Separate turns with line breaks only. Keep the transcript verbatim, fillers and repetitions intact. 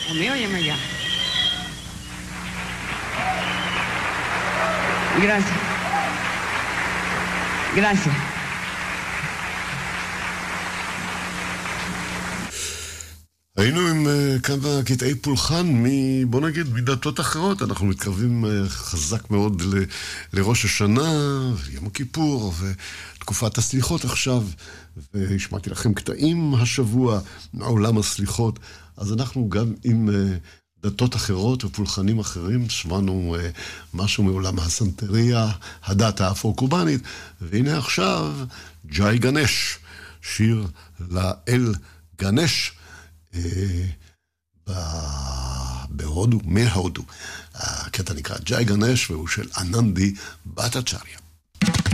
Romeo llama ya. Gracias. Gracias.
היינו עם uh, כמה קטעי פולחן מ... בוא נגיד, מדתות אחרות. אנחנו מתקרבים uh, חזק מאוד ל... לראש השנה, יום הכיפור, ותקופת הסליחות עכשיו, והשמעתי לכם קטעים השבוע מעולם הסליחות, אז אנחנו גם עם uh, דתות אחרות ופולחנים אחרים, שמענו uh, משהו מעולם הסנטריה, הדת האפרו-קובנית, והנה עכשיו ג'אי גנש, שיר לאל גנש, בהודו, מהודו. הקטע נקרא ג'אי גנש והוא של אננדי בטאצ'ריה.